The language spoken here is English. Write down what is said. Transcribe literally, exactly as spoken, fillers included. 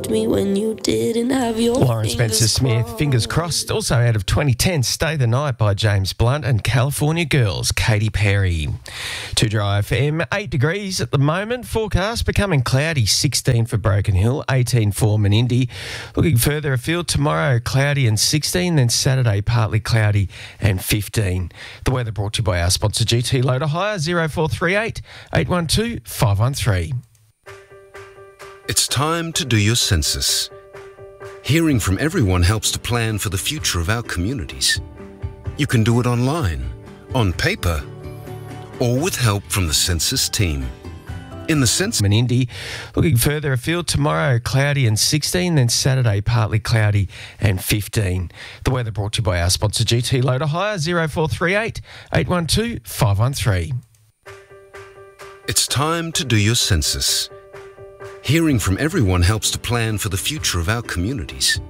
me when you didn't have your Lauren fingers Spencer Smith, crossed. Fingers Crossed. Also out of twenty ten, Stay the Night by James Blunt and California Girls, Katy Perry. To Dry F M, eight degrees at the moment. Forecast becoming cloudy, sixteen for Broken Hill, eighteen for Menindee. Looking further afield, tomorrow cloudy and sixteen, then Saturday partly cloudy and fifteen. The weather brought to you by our sponsor G T Loader Hire, zero four three eight, eight one two, five one three. It's time to do your census. Hearing from everyone helps to plan for the future of our communities. You can do it online, on paper, or with help from the census team. In the census... Menindee. Looking further afield, tomorrow cloudy and sixteen, then Saturday partly cloudy and fifteen. The weather brought to you by our sponsor G T Loader Hire, zero four three eight, eight one two, five one three. It's time to do your census. Hearing from everyone helps to plan for the future of our communities.